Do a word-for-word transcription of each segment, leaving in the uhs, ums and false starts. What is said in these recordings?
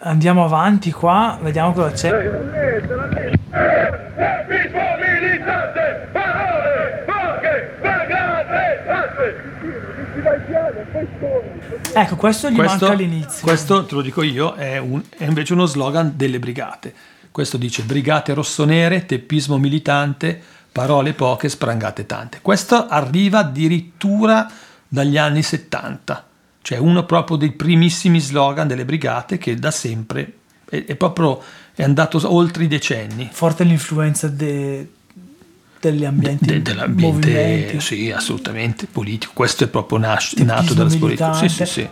andiamo avanti qua, vediamo cosa c'è. Ecco, questo gli questo, manca all'inizio. Questo, te lo dico io, è, un, è invece uno slogan delle brigate. Questo dice: brigate rossonere, teppismo militante, parole poche, sprangate tante. Questo arriva addirittura dagli anni settanta, cioè uno proprio dei primissimi slogan delle brigate, che da sempre è, è proprio è andato oltre i decenni. Forte l'influenza de, degli ambienti, de, dell'ambiente, movimenti. Sì, assolutamente politico. Questo è proprio nas- nato dalla politica. Sì, sì, sì.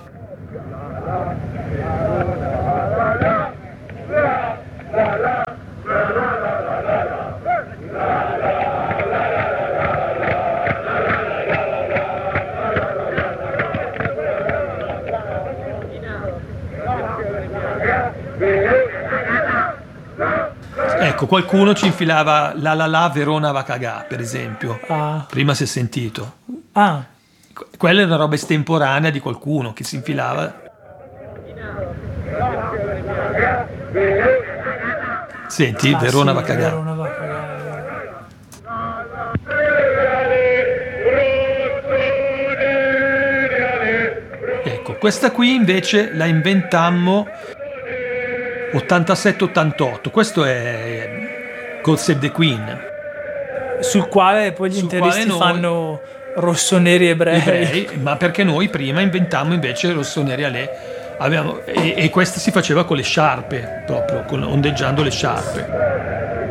Ecco, qualcuno ci infilava la la la Verona va cagà, per esempio. Ah. Prima si è sentito. Ah. Quella è una roba estemporanea di qualcuno che si infilava. Senti, ah, Verona sì, va cagà. Verona va cagà. Ecco, questa qui invece la inventammo ottantasette ottantotto. Questo è God Save the Queen, sul quale poi gli sul interisti noi, fanno rossoneri ebrei. ebrei, ma perché noi prima inventammo invece rossoneri alè. Abbiamo, e, e questa si faceva con le sciarpe, proprio con, ondeggiando le sciarpe.